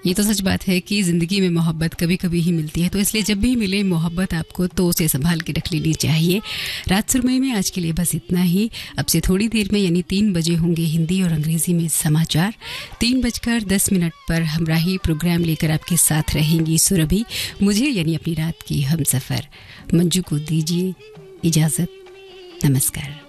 ये तो सच बात है कि ज़िंदगी में मोहब्बत कभी कभी ही मिलती है, तो इसलिए जब भी मिले मोहब्बत आपको तो उसे संभाल के रख लेनी चाहिए। रात सुरमई में आज के लिए बस इतना ही। अब से थोड़ी देर में यानी 3 बजे होंगे हिंदी और अंग्रेजी में समाचार। 3:10 पर हमराही प्रोग्राम लेकर आपके साथ रहेंगी सुरभि। मुझे यानी अपनी रात की हमसफर मंजू को दीजिए इजाज़त। नमस्कार।